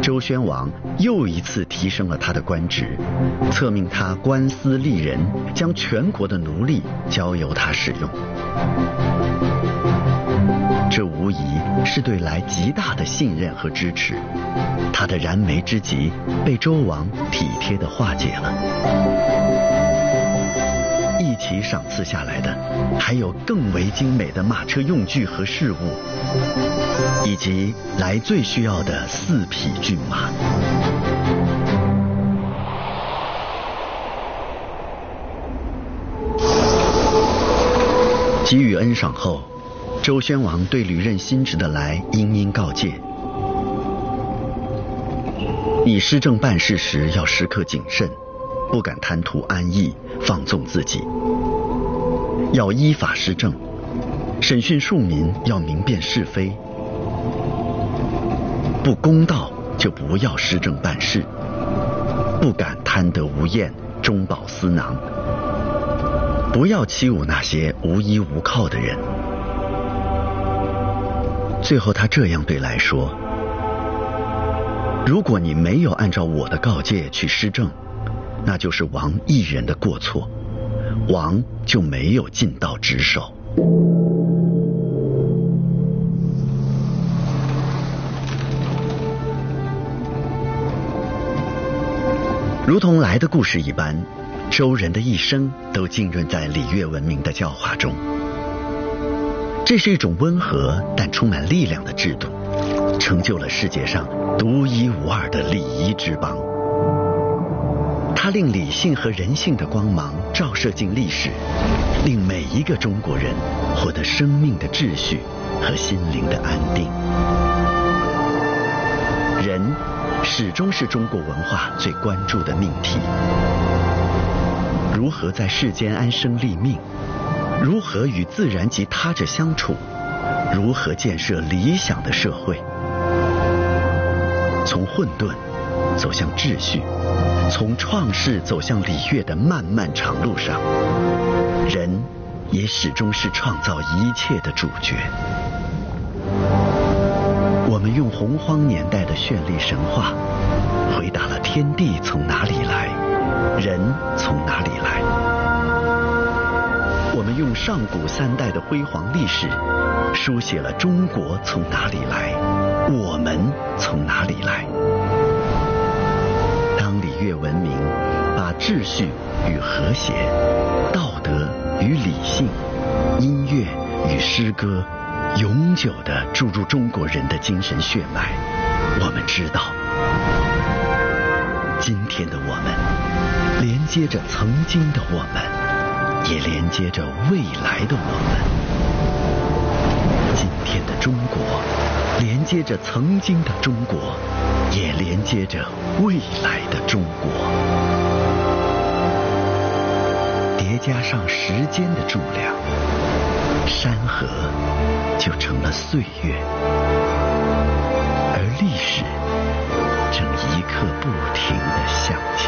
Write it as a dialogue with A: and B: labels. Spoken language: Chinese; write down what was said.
A: 周宣王又一次提升了他的官职，册命他官司吏人，将全国的奴隶交由他使用。这无疑是对来极大的信任和支持，他的燃眉之急被周王体贴地化解了。一起赏赐下来的还有更为精美的马车用具和饰物，以及来最需要的4匹骏马。给予恩赏后，周宣王对履任新职的来殷殷告诫：你施政办事时要时刻谨慎，不敢贪图安逸，放纵自己，要依法施政，审讯庶民要明辨是非，不公道就不要施政办事，不敢贪得无厌，中饱私囊，不要欺侮那些无依无靠的人。最后他这样对来说：如果你没有按照我的告诫去施政，那就是王一人的过错，王就没有尽到职守。如同来的故事一般，周人的一生都浸润在礼乐文明的教化中。这是一种温和但充满力量的制度，成就了世界上独一无二的礼仪之邦。它令理性和人性的光芒照射进历史，令每一个中国人获得生命的秩序和心灵的安定。人始终是中国文化最关注的命题。如何在世间安身立命？如何与自然及他者相处？如何建设理想的社会？从混沌走向秩序，从创世走向礼乐的漫漫长路上，人也始终是创造一切的主角。我们用洪荒年代的绚丽神话回答了天地从哪里来，人从哪里来。我们用上古3代的辉煌历史书写了中国从哪里来，我们从哪里来。当礼乐文明把秩序与和谐、道德与理性、音乐与诗歌永久地注入中国人的精神血脉，我们知道，今天的我们连接着曾经的我们，也连接着未来的我们。今天的中国连接着曾经的中国，也连接着未来的中国。叠加上时间的重量，山河就成了岁月，而历史正一刻不停地向前。